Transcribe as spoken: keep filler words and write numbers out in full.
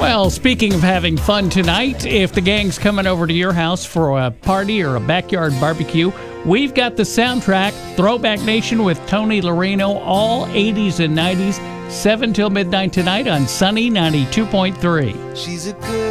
Well, speaking of having fun tonight, if the gang's coming over to your house for a party or a backyard barbecue, we've got the soundtrack, Throwback Nation with Tony Loreno, all eighties and nineties, seven till midnight tonight on Sunny ninety-two point three. She's a good